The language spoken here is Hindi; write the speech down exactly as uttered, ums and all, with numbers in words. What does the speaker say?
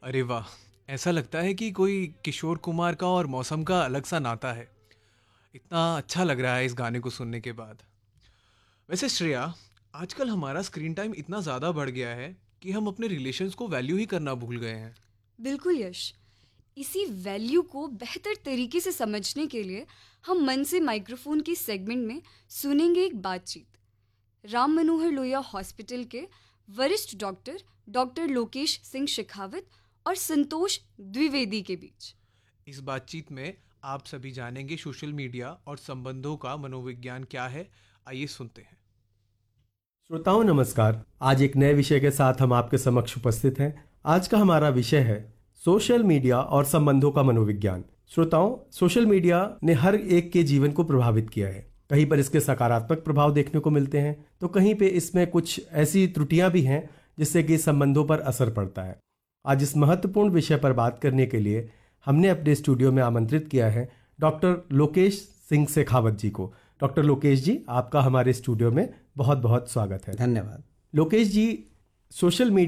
अरे वाह! ऐसा लगता है कि कोई किशोर कुमार का और मौसम का अलग सा नाता है। इतना अच्छा लग रहा है इस गाने को सुनने के बाद। वैसे श्रेया, आजकल हमारा स्क्रीन टाइम इतना ज़्यादा बढ़ गया है कि हम अपने रिलेशंस को वैल्यू ही करना भूल गए हैं। बिल्कुल यश। इसी वैल्यू को बेहतर तरीके से समझने के लिए हम मन से माइक्रोफोन के सेगमेंट में सुनेंगे एक बातचीत राम मनोहर लोहिया हॉस्पिटल के वरिष्ठ डॉक्टर डॉक्टर लोकेश सिंह शेखावत और संतोष द्विवेदी के बीच। इस बातचीत में आप सभी जानेंगे सोशल मीडिया और संबंधों का मनोविज्ञान क्या है। आइए सुनते हैं। श्रोताओं नमस्कार। आज एक नए विषय के साथ हम आपके समक्ष उपस्थित हैं। आज का हमारा विषय है सोशल मीडिया और संबंधों का मनोविज्ञान। श्रोताओं, सोशल मीडिया ने हर एक के जीवन को प्रभावित किया है। कहीं पर इसके सकारात्मक प्रभाव देखने को मिलते हैं तो कहीं पे इसमें कुछ ऐसी त्रुटियां भी हैं जिससे कि संबंधों पर असर पड़ता है। आज इस महत्वपूर्ण विषय पर बात करने के लिए हमने अपने स्टूडियो में आमंत्रित किया है डॉक्टर लोकेश सिंह शेखावत जी को। डॉक्टर लोकेश जी, आपका हमारे स्टूडियो में बहुत बहुत स्वागत है। धन्यवाद। लोकेश जी, सोशल मीडिया